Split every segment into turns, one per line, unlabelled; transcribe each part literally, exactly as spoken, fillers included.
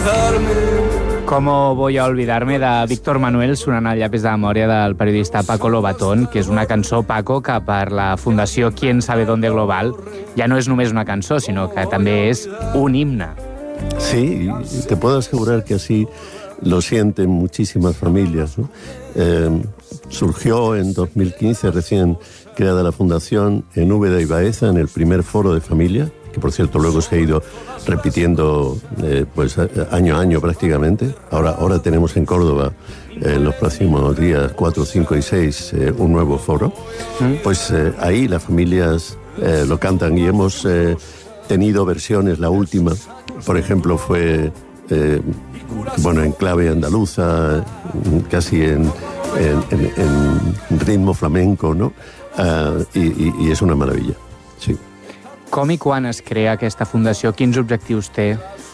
¿Cómo voy a olvidarme de Víctor Manuel sonant el llapis de memòria del periodista Paco Lobatón, que és una cançó, Paco, que per la Fundació Quién Sabe Dónde Global ja no és només una cançó, sinó que també és un himne.
Sí, te puedo asegurar que así lo sienten muchísimas familias, ¿no? Eh, surgió en dos mil quince, recién creada la Fundación, en Úbeda y Baeza, en el primer foro de familia, que por cierto luego se ha ido repitiendo eh, pues año a año prácticamente. Ahora, ahora tenemos en Córdoba eh, en los próximos días cuatro, cinco y seis eh, un nuevo foro. ¿Mm? Pues eh, ahí las familias eh, lo cantan y hemos eh, tenido versiones. La última, por ejemplo, fue eh, bueno, en clave andaluza, casi en, en, en, en ritmo flamenco, ¿no? Uh, y, y, y és una maravilla, sí.
Com i quan es crea aquesta fundació? Quins objectius té?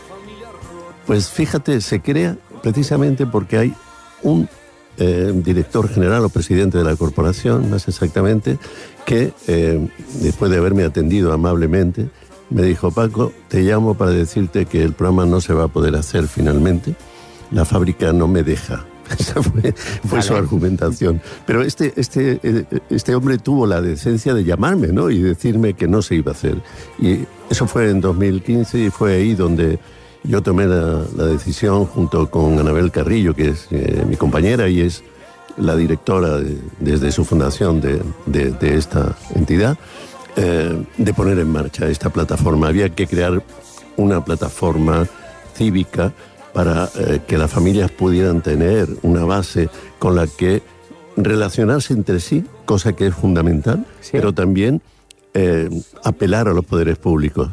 Pues fíjate, se crea precisamente porque hay un eh, director general o presidente de la corporación, más exactamente, que eh, después de haberme atendido amablemente, me dijo: Paco, te llamo para decirte que el programa no se va a poder hacer finalmente. La fábrica no me deja. Esa fue, fue vale. Su argumentación. Pero este, este, este hombre tuvo la decencia de llamarme, ¿no? Y decirme que no se iba a hacer. Y eso fue en dos mil quince y fue ahí donde yo tomé la, la decisión junto con Anabel Carrillo, que es eh, mi compañera y es la directora de, desde su fundación de, de, de esta entidad, eh, de poner en marcha esta plataforma. Había que crear una plataforma cívica para eh, que las familias pudieran tener una base con la que relacionarse entre sí, cosa que es fundamental, sí. Pero también eh, apelar a los poderes públicos.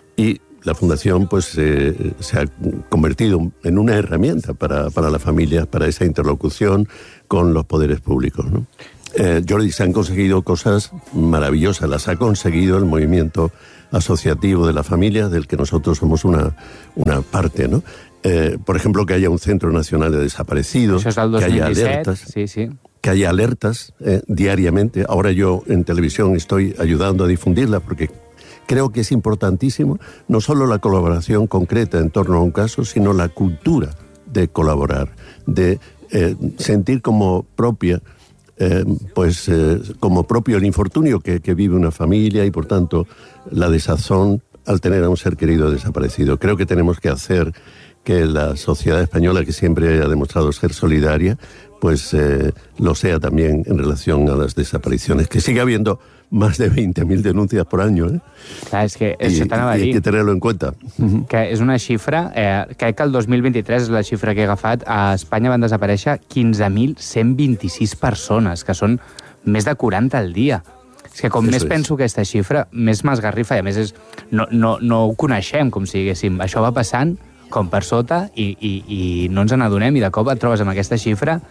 Y la Fundación pues eh, se ha convertido en una herramienta para, para las familias, para esa interlocución con los poderes públicos, ¿no? Eh, Jordi, se han conseguido cosas maravillosas, las ha conseguido el movimiento asociativo de las familias, del que nosotros somos una, una parte, ¿no? Eh, por ejemplo, que haya un Centro Nacional de Desaparecidos,
Això és el dos mil disset,
que haya alertas,
sí, sí.
que haya alertas eh, diariamente. Ahora yo en televisión estoy ayudando a difundirla porque creo que es importantísimo no solo la colaboración concreta en torno a un caso, sino la cultura de colaborar, de eh, sentir como propia, eh, pues eh, como propio el infortunio que, que vive una familia y por tanto la desazón al tener a un ser querido desaparecido. Creo que tenemos que hacer que la sociedad española, que siempre ha demostrado ser solidaria, pues eh, lo sea también en relación a las desapariciones, que sigue habiendo más de veinte mil denuncias por año, ¿eh?
Clar, és que això t'anava a dir.
Y hay que tenerlo en cuenta.
Que és una xifra, eh, crec que el dos mil vint-i-tres és la xifra que he agafat, a Espanya van desaparèixer quinze mil cent vint-i-sis persones, que són més de quaranta al dia. És que com Eso més es. penso aquesta xifra, més m'esgarrifa, i a més és, no, no, no ho coneixem, com si diguéssim. Això va passant com per sota i, i, i no ens n'adonem i de cop et trobes amb aquesta xifra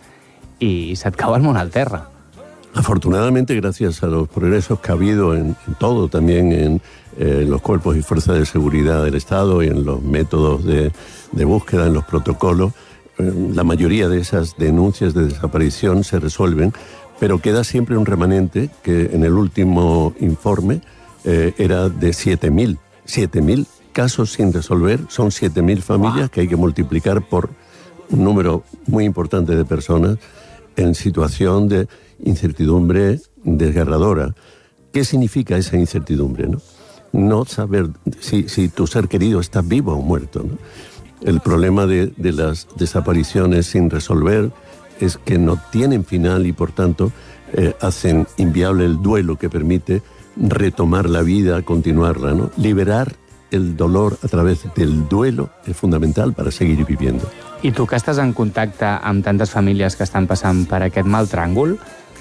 y se't cau el món al terra.
Afortunadamente, gracias a los progresos que ha habido en, en todo, también en eh, los cuerpos y fuerzas de seguridad del Estado y en los métodos de, de búsqueda, en los protocolos, eh, la mayoría de esas denuncias de desaparición se resuelven, pero queda siempre un remanente que en el último informe eh, era de siete mil. siete mil casos sin resolver, son siete mil familias wow. que hay que multiplicar por un número muy importante de personas en situación de incertidumbre desgarradora. ¿Qué significa esa incertidumbre, no? No saber si, si tu ser querido está vivo o muerto, ¿no? El problema de, de las desapariciones sin resolver es que no tienen final y, por tanto, eh, hacen inviable el duelo que permite retomar la vida, continuarla, ¿no? Liberar el dolor a través del duelo es fundamental para seguir viviendo.
I tu que estàs en contacte amb tantes famílies que estan passant per aquest mal tràngol,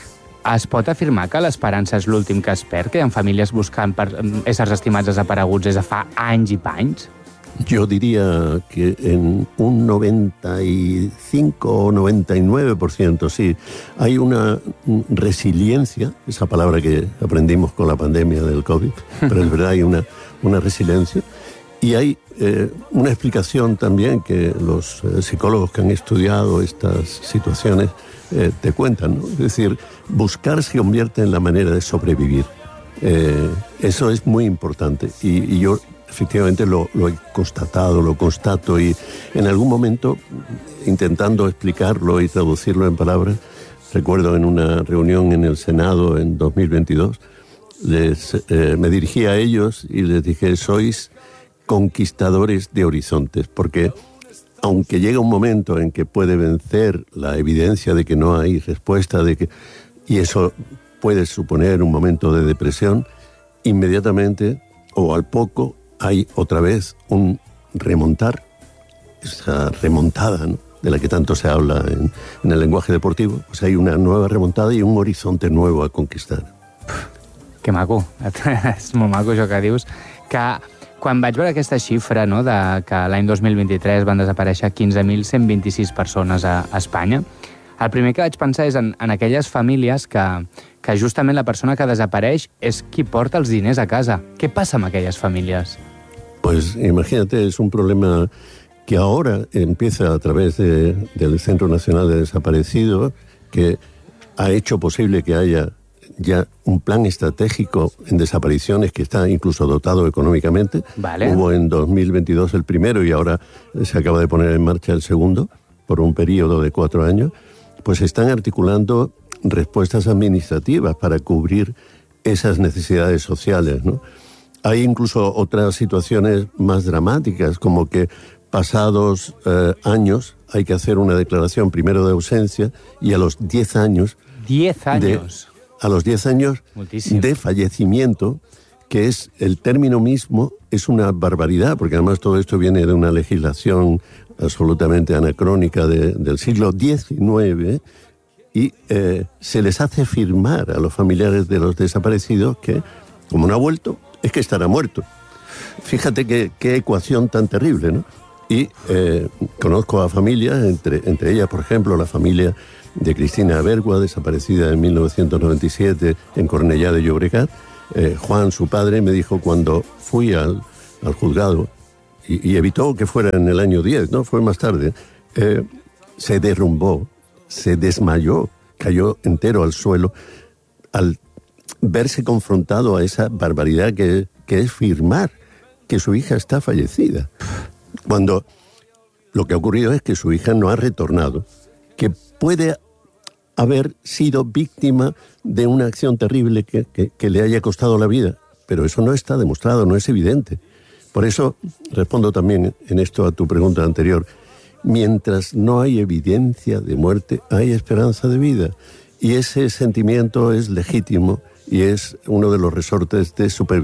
es pot afirmar que l'esperança és l'últim que es perd, que hi ha famílies buscant per éssers estimats desapareguts des de fa anys i panys?
Yo diría que en un noventa y cinco o noventa y nueve por ciento, sí. Hay una resiliencia, esa palabra que aprendimos con la pandemia del COVID, pero es verdad, hay una, una resiliencia. Y hay eh, una explicación también que los eh, psicólogos que han estudiado estas situaciones eh, te cuentan, ¿no? Es decir, buscar se convierte en la manera de sobrevivir. Eh, eso es muy importante. Y, y yo efectivamente lo, lo he constatado, lo constato, y en algún momento, intentando explicarlo y traducirlo en palabras, recuerdo en una reunión en el Senado en dos mil veintidós, les, eh, me dirigí a ellos y les dije: sois conquistadores de horizontes, porque aunque llega un momento en que puede vencer la evidencia de que no hay respuesta, de que, y eso puede suponer un momento de depresión, inmediatamente o al poco hay otra vez un remontar, esa remontada, ¿no?, de la que tanto se habla en, en el lenguaje deportivo. Pues hay una nueva remontada i un horizonte nuevo a conquistar.
Que maco, és molt maco això que dius, que quan vaig veure aquesta xifra, no, de que l'any dos mil vint-i-tres van desaparèixer quinze mil cent vint-i-sis persones a, a Espanya, el primer que vaig pensar és en, en aquelles famílies que, que justament la persona que desapareix és qui porta els diners a casa. Què passa amb aquelles famílies?
Pues imagínate, es un problema que ahora empieza a través de, del Centro Nacional de Desaparecidos, que ha hecho posible que haya ya un plan estratégico en desapariciones que está incluso dotado económicamente.
Vale.
Hubo en dos mil veintidós el primero y ahora se acaba de poner en marcha el segundo por un periodo de cuatro años. Pues están articulando respuestas administrativas para cubrir esas necesidades sociales, ¿no? Hay incluso otras situaciones más dramáticas, como que pasados eh, años hay que hacer una declaración primero de ausencia y a los diez años...
diez años.
De, a los diez años Muchísimo. De fallecimiento, que es el término mismo, es una barbaridad, porque además todo esto viene de una legislación absolutamente anacrónica de, del siglo diecinueve, y eh, se les hace firmar a los familiares de los desaparecidos que, como no ha vuelto, es que estará muerto. Fíjate qué, qué ecuación tan terrible, ¿no? Y eh, conozco a familias, entre, entre ellas, por ejemplo, la familia de Cristina Abergua, desaparecida en mil novecientos noventa y siete en Cornellá de Llobregat. Eh, Juan, su padre, me dijo cuando fui al, al juzgado, y, y evitó que fuera en el año diez, ¿no? Fue más tarde, eh, se derrumbó, se desmayó, cayó entero al suelo al verse confrontado a esa barbaridad que, que es firmar que su hija está fallecida, cuando lo que ha ocurrido es que su hija no ha retornado, que puede haber sido víctima de una acción terrible que, que, que le haya costado la vida, pero eso no está demostrado, no es evidente. Por eso respondo también en esto a tu pregunta anterior: mientras no hay evidencia de muerte, hay esperanza de vida, y ese sentimiento es legítimo y es uno de los resortes de supervivencia